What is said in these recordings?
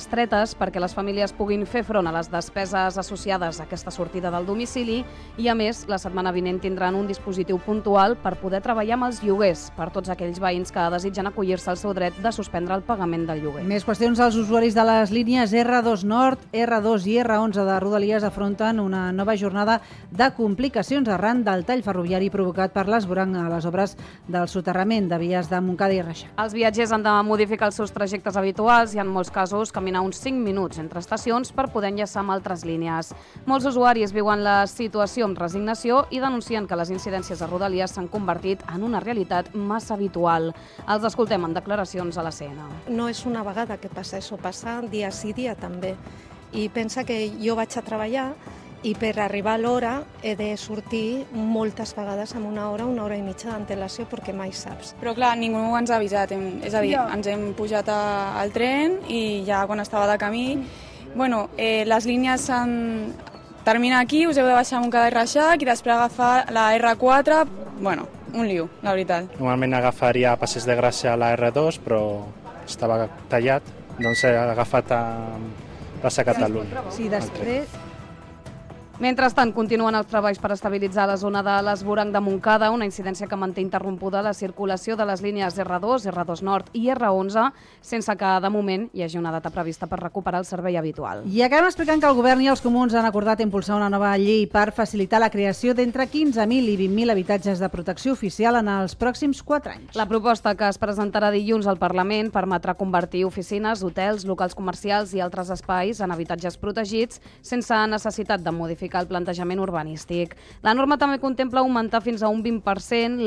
bestretes perquè les famílies puguin fer front a les despeses associades a aquesta sortida del domicili i, a més, la setmana vinent tindran un dispositiu puntual per poder treballar amb els lloguers per tots aquells veïns que desitgen acollir-se al seu dret de suspendre el pagament del lloguer. Més qüestions. Els usuaris de les línies R2 Nord, R2 i R11 de Rodalies afronten una nova jornada de complicacions arran del tall ferroviari provocat per l'esvoranc a les obres del soterrament de vies de Montcada i Reixac. Els viatgers han de modificar els seus trajectes habituals i, en molts casos, caminar uns 5 minuts entre estacions per poder enllaçar amb altres línies. Molts usuaris viuen la situació amb resignació i denuncien que les incidències a Rodalies s'han convertit en una realitat massa habitual. Els escoltem en declaracions a la CNN. No és una vegada que passa això, passa dia sí, dia també. I pensa que jo vaig a treballar i per arribar a l'hora he de sortir moltes vegades amb una hora i mitja d'antelació perquè mai saps. Però clar, ningú ens ha avisat, és a dir, ens hem pujat al tren i ja quan estava de camí, les línies terminen aquí, us heu de baixar a Montcada i Reixac i després agafar la R4, un lío, la veritat. Normalment agafaria a Passeig de Gràcia la R2, però estava tallat, doncs he agafat a Plaça Catalunya. Sí, després... Mentrestant, continuen els treballs per estabilitzar la zona de l'esvoranc de Montcada, una incidència que manté interrompuda la circulació de les línies R2, R2 Nord i R11, sense que, de moment, hi hagi una data prevista per recuperar el servei habitual. I acabem explicant que el govern i els comuns han acordat impulsar una nova llei per facilitar la creació d'entre 15.000 i 20.000 habitatges de protecció oficial en els pròxims 4 anys. La proposta, que es presentarà dilluns al Parlament, permetrà convertir oficines, hotels, locals comercials i altres espais en habitatges protegits sense necessitat de modificar el plantejament urbanístic. La norma també contempla augmentar fins a un 20%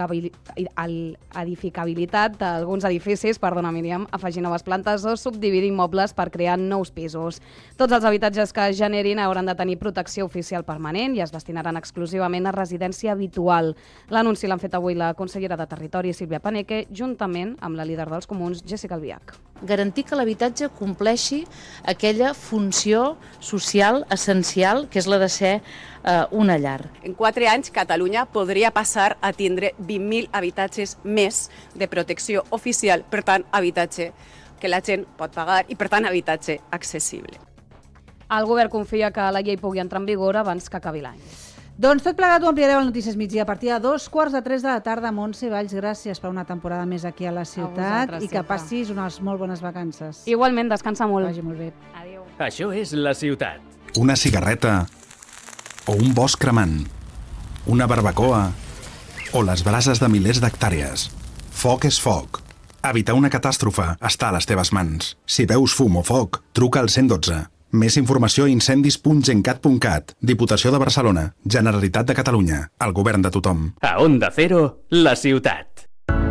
l'edificabilitat d'alguns edificis, afegir noves plantes o subdividir immobles per crear nous pisos. Tots els habitatges que es generin hauran de tenir protecció oficial permanent i es destinaran exclusivament a residència habitual. L'anunci l'han fet avui la consellera de Territori, Sílvia Paneque, juntament amb la líder dels comuns, Jéssica Albiach. Garantir que l'habitatge compleixi aquella funció social essencial que és la de ser una llar. En 4 anys, Catalunya podria passar a tindre 20.000 habitatges més de protecció oficial, per tant, habitatge que la gent pot pagar i, per tant, habitatge accessible. El govern confia que la llei pugui entrar en vigor abans que acabi l'any. Doncs tot plegat ho ampliareu al Notícies Migdia a partir de 2:45 de la tarda. Montse Valls, gràcies per una temporada més aquí a la ciutat i que passis unes molt bones vacances. Igualment, descansa molt. Vagi molt bé. Adéu. Això és la ciutat. Una cigarreta o un bosc cremant, una barbacoa o les brases de milers d'hectàrees. Foc és foc. Evitar una catàstrofe està a les teves mans. Si veus fum o foc, truca al 112. Més informació a incendis.gencat.cat. Diputació de Barcelona. Generalitat de Catalunya. El govern de tothom. A Onda Cero, la ciutat.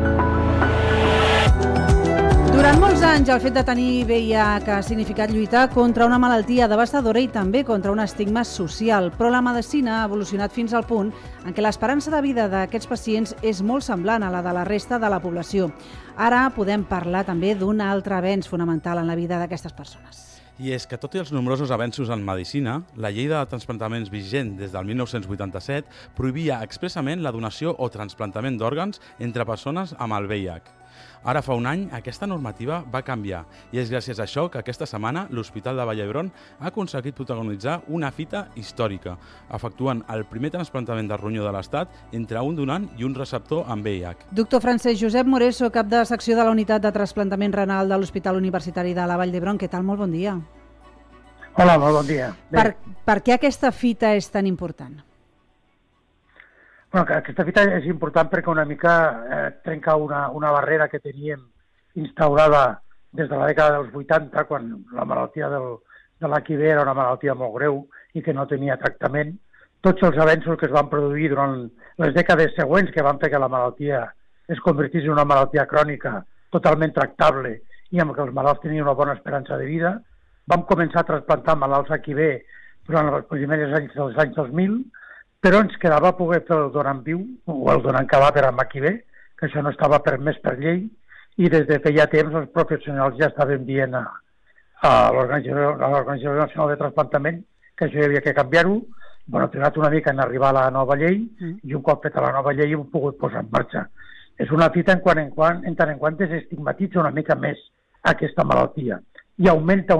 Durant molts anys, el fet de tenir VIH ha significat lluitar contra una malaltia devastadora i també contra un estigma social. Però la medicina ha evolucionat fins al punt en què l'esperança de vida d'aquests pacients és molt semblant a la de la resta de la població. Ara podem parlar també d'un altre avenç fonamental en la vida d'aquestes persones. I és que, tot i els nombrosos avenços en medicina, la llei de transplantaments vigent des del 1987 prohibia expressament la donació o trasplantament d'òrgans entre persones amb el VIH. Ara fa un any, aquesta normativa va canviar i és gràcies a això que aquesta setmana l'Hospital de Vall d'Hebron ha aconseguit protagonitzar una fita històrica, efectuant el primer trasplantament de ronyó de l'Estat entre un donant i un receptor amb VIH. Doctor Francesc Josep Moreso, cap de secció de la unitat de trasplantament renal de l'Hospital Universitari de la Vall d'Hebron. Què tal? Molt bon dia. Hola, molt bon dia. Per què aquesta fita és tan important? Aquesta fita és important perquè una mica trenca una barrera que teníem instaurada des de la dècada dels 80, quan la malaltia de l'HIV era una malaltia molt greu i que no tenia tractament. Tots els avenços que es van produir durant les dècades següents que van fer que la malaltia es convertís en una malaltia crònica totalment tractable i amb què els malalts tenien una bona esperança de vida, vam començar a trasplantar malalts HIV durant els primers anys dels anys 2000, però ens quedava poder fer el donant viu o el donant cadàver amb HIV, que això no estava permès per llei, i des de feia temps els professionals ja estaven dient a l'Organització Nacional de Trasplantament que això hi havia que canviar-ho. Ha trigat una mica en arribar a la nova llei i un cop feta la nova llei hem pogut posar en marxa. És una fita en tant en quant desestigmatitza una mica més aquesta malaltia i augmenta